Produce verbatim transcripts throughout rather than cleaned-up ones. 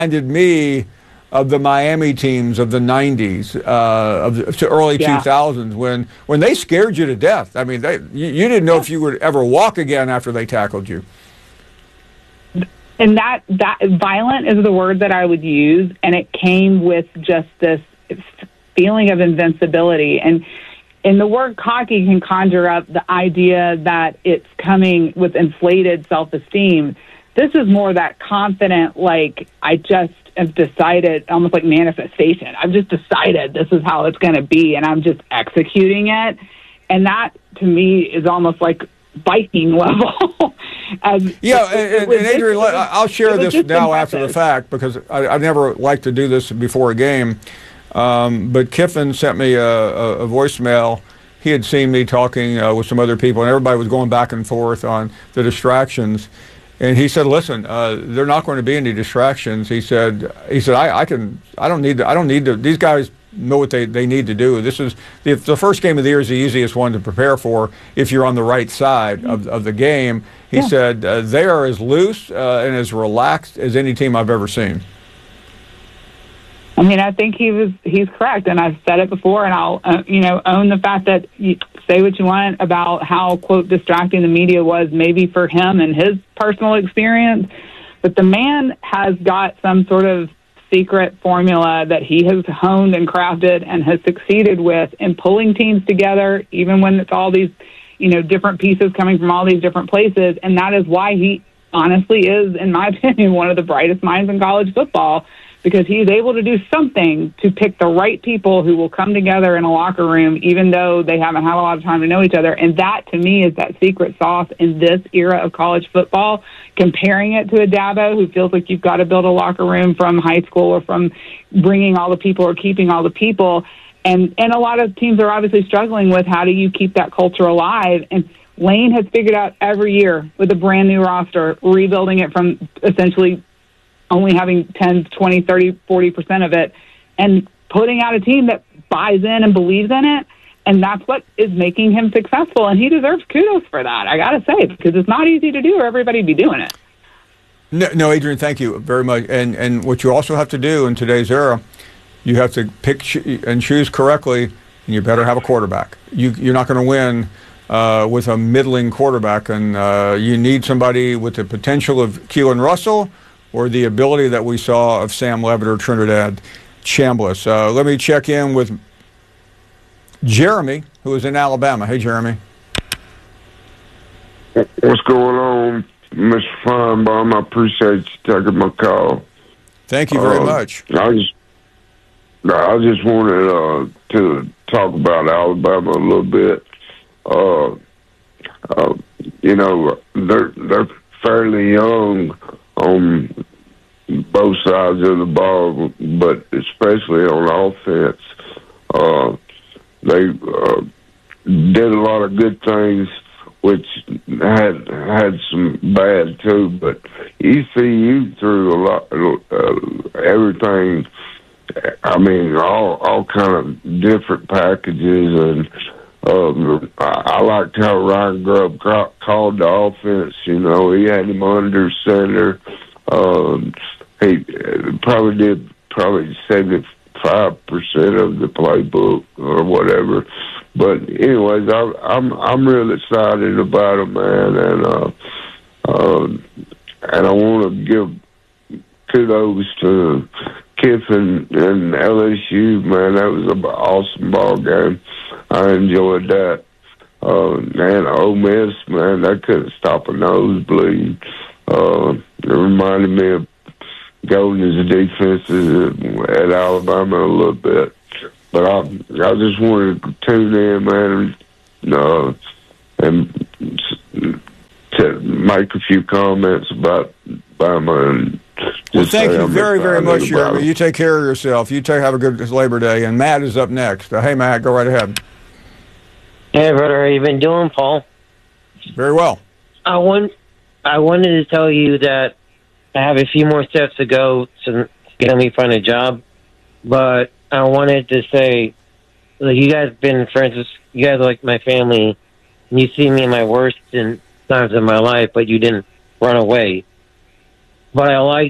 reminded me of the Miami teams of the nineties, uh, of the to early Yeah. two thousands, when when they scared you to death. I mean, they, you, you didn't know if you would ever walk again after they tackled you. And that, that violent is the word that I would use, and it came with just this feeling of invincibility. And and the word cocky can conjure up the idea that it's coming with inflated self-esteem. This is more that confident, like, I just have decided, almost like manifestation. I've just decided this is how it's going to be, and I'm just executing it. And that, to me, is almost like Viking level. As Yeah, it, and, it and Adrian, just, I'll share this now after the fact, because I, I never like to do this before a game. Um, but Kiffin sent me a, a, a voicemail. He had seen me talking uh, with some other people, and everybody was going back and forth on the distractions. And he said, "Listen, uh, there are not going to be any distractions." He said, "He said I, I can. I don't need to. I don't need to. These guys know what they, they need to do. This is the, the first game of the year is the easiest one to prepare for if you're on the right side of of the game." He Yeah. said uh, they are as loose uh, and as relaxed as any team I've ever seen. I mean, I think he was he's correct, and I've said it before, and I'll uh, you know own the fact that you say what you want about how, quote, distracting the media was maybe for him and his personal experience, but the man has got some sort of secret formula that he has honed and crafted and has succeeded with in pulling teams together, even when it's all these, you know, different pieces coming from all these different places, and that is why he honestly is, in my opinion, one of the brightest minds in college football, because he's able to do something to pick the right people who will come together in a locker room, even though they haven't had a lot of time to know each other. And that, to me, is that secret sauce in this era of college football, comparing it to a Dabo who feels like you've got to build a locker room from high school or from bringing all the people or keeping all the people. And, and a lot of teams are obviously struggling with how do you keep that culture alive. And Lane has figured out every year with a brand new roster, rebuilding it from essentially only having ten, twenty, thirty, forty percent of it, and putting out a team that buys in and believes in it. And that's what is making him successful. And he deserves kudos for that, I got to say, because it's not easy to do or everybody be doing it. No, no, Adrian, thank you very much. And and what you also have to do in today's era, you have to pick and choose correctly, and you better have a quarterback. You, you're not going to win uh, with a middling quarterback, and uh, you need somebody with the potential of Keelan Russell or the ability that we saw of Sam Levitt or Trinidad Chambliss. Uh, let me check in with Jeremy, who is in Alabama. Hey, Jeremy. What's going on, Mister Feinbaum? I appreciate you taking my call. Thank you very uh, much. I just, I just wanted uh, to talk about Alabama a little bit. Uh, uh, you know, they're they're fairly young on both sides of the ball, but especially on offense. Uh, they uh, did a lot of good things, which had had some bad too. But E C U threw a lot, uh, everything. I mean, all all kind of different packages, and um, I, I liked how Ryan Grubb ca- called the offense. You know, he had him under center. Um, he probably did probably seventy-five percent of the playbook or whatever. But anyways, I, I'm I'm real excited about him, man, and uh, uh, and I want to give kudos to Kiffin and L S U, man. That was an awesome ball game. I enjoyed that. Uh, and Ole Miss, man, that couldn't stop a nosebleed. Uh, it reminded me of Golden's defenses at Alabama a little bit. But I, I just wanted to tune in, man, and, uh, and to make a few comments about Bama. And just well, thank you I'm very, very much, Jeremy. it. You take care of yourself. You take have a good Labor Day. And Matt is up next. Uh, hey, Matt, go right ahead. Hey, brother, how you been doing, Paul? Very well. I want, I wanted to tell you that I have a few more steps to go to get me find a job, but I wanted to say, like, you guys have been friends with, you guys are like my family, and you see me in my worst and times of my life, but you didn't run away. But I liked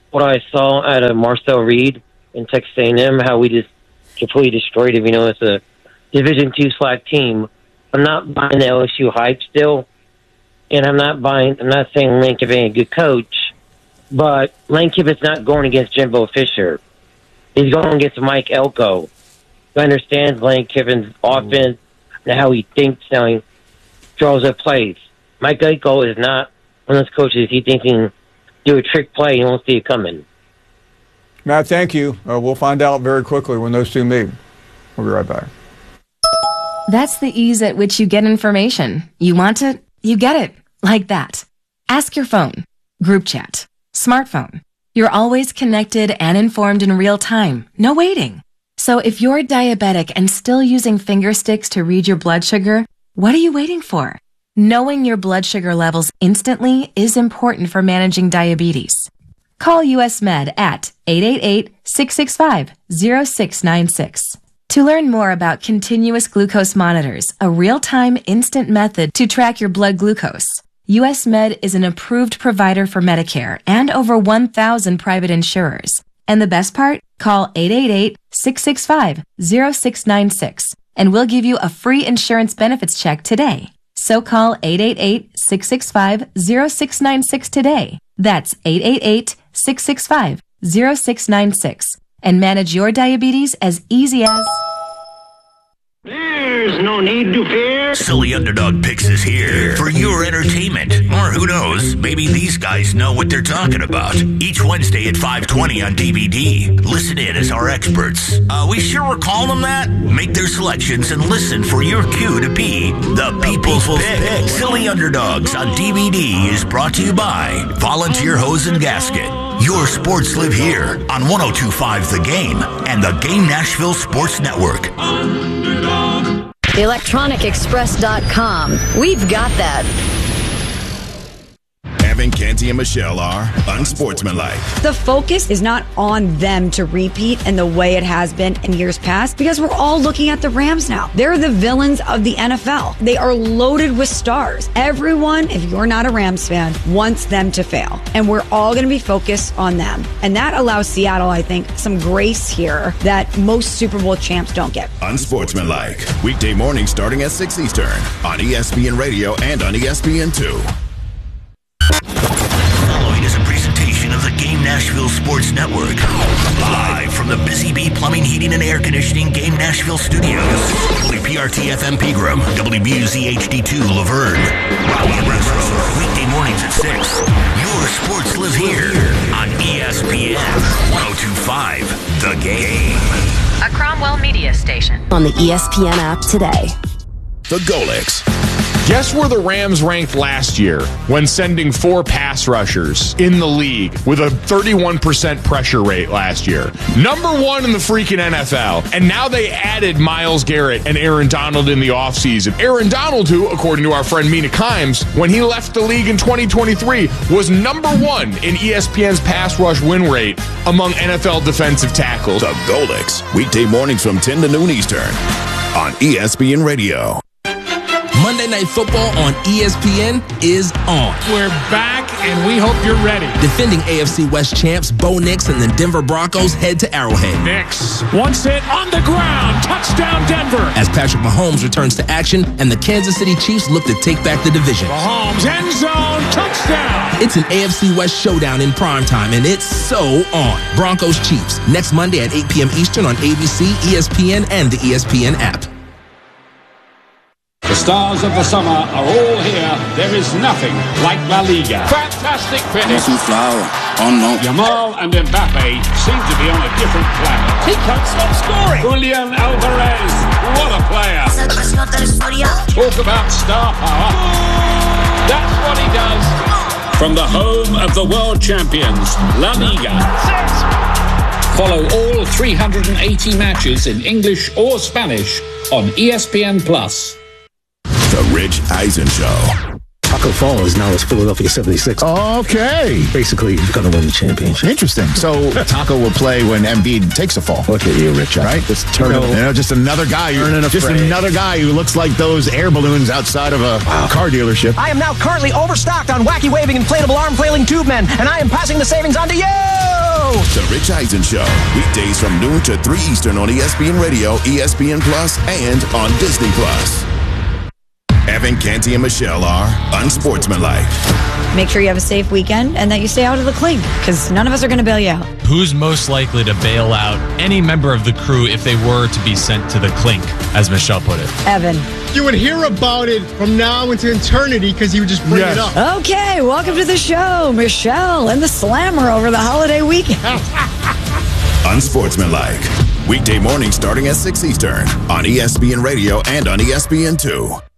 what I saw out of Marcel Reed in Texas A and M, how we just completely destroyed him. You know, it's a Division two SWAC team. I'm not buying the L S U hype still, and I'm not buying. I'm not saying Lane Kiffin ain't a good coach, but Lane Kiffin's not going against Jimbo Fisher. He's going against Mike Elko, who understands Lane Kiffin's offense and how he thinks, how he draws up plays. Mike Elko is not one of those coaches. He thinks he can do a trick play. He won't see it coming. Matt, thank you. Uh, we'll find out very quickly when those two meet. We'll be right back. That's the ease at which you get information. You want it, you get it. Like that. Ask your phone. Group chat. Smartphone. You're always connected and informed in real time. No waiting. So if you're diabetic and still using finger sticks to read your blood sugar, what are you waiting for? Knowing your blood sugar levels instantly is important for managing diabetes. Call U S Med at eight eight eight, six six five, zero six nine six. To learn more about continuous glucose monitors, a real-time instant method to track your blood glucose, U S Med is an approved provider for Medicare and over one thousand private insurers. And the best part? Call eight eight eight, six six five, zero six nine six and we'll give you a free insurance benefits check today. So call eight eight eight, six six five, zero six nine six today. That's eight eight eight, six six five, zero six nine six and manage your diabetes as easy as... There's no need to fear. Silly Underdog Picks is here for your entertainment. Or who knows, maybe these guys know what they're talking about. Each Wednesday at five twenty on D V D. Listen in as our experts. Uh, we sure we're calling them that? Make their selections and listen for your cue to be the People's Pick. Silly Underdogs on D V D is brought to you by Volunteer Hose and Gasket. Your sports live here on one oh two point five The Game and the Game Nashville Sports Network. electronic express dot com. We've got that. Evan, Canty, and Michelle are unsportsmanlike. The focus is not on them to repeat in the way it has been in years past because we're all looking at the Rams now. They're the villains of the N F L. They are loaded with stars. Everyone, if you're not a Rams fan, wants them to fail. And we're all going to be focused on them. And that allows Seattle, I think, some grace here that most Super Bowl champs don't get. Unsportsmanlike. Weekday morning starting at six Eastern on E S P N Radio and on E S P N two. Following is a presentation of the Game Nashville Sports Network. Live from the Busy Bee Plumbing, Heating, and Air Conditioning Game Nashville Studios. W P R T F M Pegram, W B U Z H D two Laverne. Rocky Retro, weekday mornings at six. Your sports live here on E S P N one oh two point five The Game. A Cromwell Media Station. On the E S P N app today. The Golix. Guess where the Rams ranked last year when sending four pass rushers in the league with a thirty-one percent pressure rate last year? Number one in the freaking N F L. And now they added Myles Garrett and Aaron Donald in the offseason. Aaron Donald, who, according to our friend Mina Kimes, when he left the league in twenty twenty-three, was number one in E S P N's pass rush win rate among N F L defensive tackles. The Golix. Weekday mornings from ten to noon Eastern on E S P N Radio. Monday Night Football on E S P N is on. We're back, and we hope you're ready. Defending A F C West champs Bo Nix and the Denver Broncos head to Arrowhead. Nix wants it on the ground. Touchdown, Denver. As Patrick Mahomes returns to action and the Kansas City Chiefs look to take back the division. Mahomes, end zone, touchdown. It's an A F C West showdown in primetime, and it's so on. Broncos Chiefs, next Monday at eight p.m. Eastern on A B C, E S P N, and the E S P N app. The stars of the summer are all here. There is nothing like La Liga. Fantastic finish. Oh no. Yamal and Mbappe seem to be on a different planet. He can't stop scoring. Julian Alvarez, what a player. Talk about star power. That's what he does. From the home of the world champions, La Liga. Follow all three hundred eighty matches in English or Spanish on E S P N Plus. The Rich Eisen Show. Taco Fall is now as Philadelphia seventy-six. Okay. Basically, he's going to win the championship. Interesting. So Taco will play when Embiid takes a fall. Look at you, Rich. Right? Just turn you know, you know, just another guy. Who, just afraid. another guy who looks like those air balloons outside of a wow. car dealership. I am now currently overstocked on wacky waving inflatable arm flailing tube men, and I am passing the savings on to you. Show. The Rich Eisen Show. Weekdays from noon to three Eastern on E S P N Radio, E S P N Plus, and on Disney Plus. Evan, Canty, and Michelle are unsportsmanlike. Make sure you have a safe weekend and that you stay out of the clink, because none of us are going to bail you out. Who's most likely to bail out any member of the crew if they were to be sent to the clink, as Michelle put it? Evan. You would hear about it from now into eternity because you would just bring Yes. it up. Okay, welcome to the show, Michelle and the Slammer over the holiday weekend. Unsportsmanlike. Weekday morning starting at six Eastern on E S P N Radio and on E S P N two.